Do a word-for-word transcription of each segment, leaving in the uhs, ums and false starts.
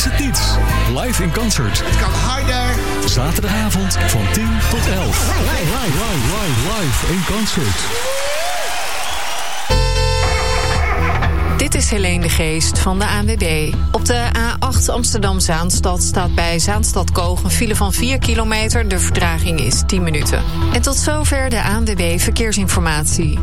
is het niets. Live in concert. Het kan harder. Zaterdagavond van tien tot elf. Live, live, live, live, live in concert. Dit is Helene de Geest van de A N W B. Op de A acht Amsterdam-Zaanstad staat bij Zaanstad-Koog een file van vier kilometer. De vertraging is tien minuten. En tot zover de A N W B Verkeersinformatie.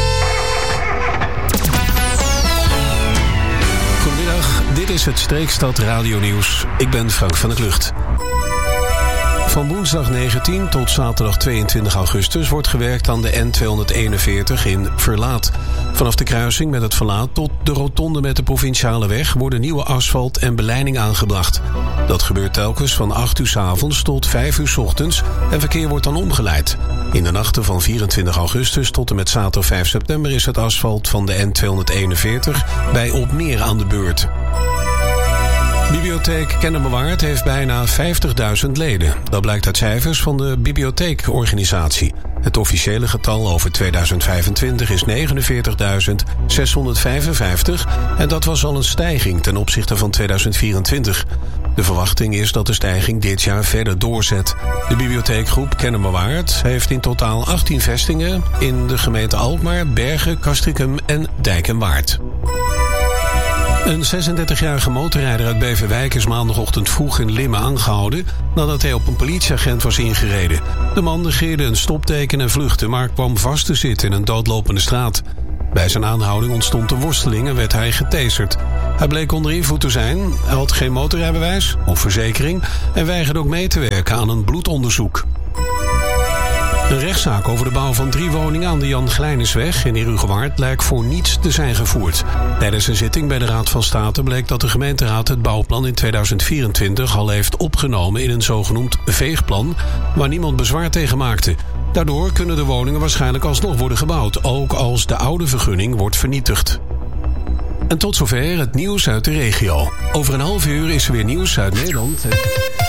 Goedemiddag, dit is het Streekstad Radio-nieuws. Ik ben Frank van der Klucht. Van woensdag negentien tot zaterdag tweeëntwintig augustus wordt gewerkt aan de N tweehonderdeenenveertig in Verlaat. Vanaf de kruising met het Verlaat tot de rotonde met de provinciale weg worden nieuwe asfalt en beleiding aangebracht. Dat gebeurt telkens van acht uur 's avonds tot vijf uur 's ochtends en verkeer wordt dan omgeleid. In de nachten van vierentwintig augustus tot en met zaterdag vijf september is het asfalt van de N tweehonderdeenenveertig bij Opmeer aan de beurt. Bibliotheek Kennemerwaard heeft bijna vijftigduizend leden. Dat blijkt uit cijfers van de bibliotheekorganisatie. Het officiële getal over tweeduizend vijfentwintig is negenenveertigduizend zeshonderdvijfenvijftig... en dat was al een stijging ten opzichte van tweeduizend vierentwintig. De verwachting is dat de stijging dit jaar verder doorzet. De bibliotheekgroep Kennemerwaard heeft in totaal achttien vestigingen in de gemeente Alkmaar, Bergen, Castricum en Dijk en Waard. Een zesendertigjarige motorrijder uit Beverwijk is maandagochtend vroeg in Limmen aangehouden nadat hij op een politieagent was ingereden. De man negeerde een stopteken en vluchtte, maar kwam vast te zitten in een doodlopende straat. Bij zijn aanhouding ontstond een worsteling en werd hij getaserd. Hij bleek onder invloed te zijn, hij had geen motorrijbewijs of verzekering en weigerde ook mee te werken aan een bloedonderzoek. Een rechtszaak over de bouw van drie woningen aan de Jan Glijnesweg in Herugewaard lijkt voor niets te zijn gevoerd. Tijdens een zitting bij de Raad van State bleek dat de gemeenteraad het bouwplan in tweeduizend vierentwintig al heeft opgenomen in een zogenoemd veegplan, waar niemand bezwaar tegen maakte. Daardoor kunnen de woningen waarschijnlijk alsnog worden gebouwd, ook als de oude vergunning wordt vernietigd. En tot zover het nieuws uit de regio. Over een half uur is er weer nieuws uit Nederland.